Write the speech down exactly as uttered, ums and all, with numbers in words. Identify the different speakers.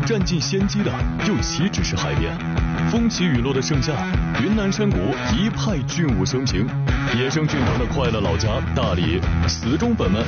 Speaker 1: 占尽先机的又岂止是海边？风起雨落的盛夏，云南山谷一派俊武生平。野生俊腾的快乐老家大理，死忠粉们